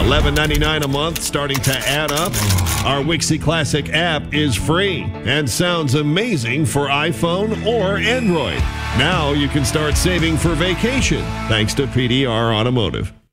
$11.99 a month, starting to add up. Our Wixie Classic app is free and sounds amazing for iPhone or Android. Now you can start saving for vacation thanks to PDR Automotive.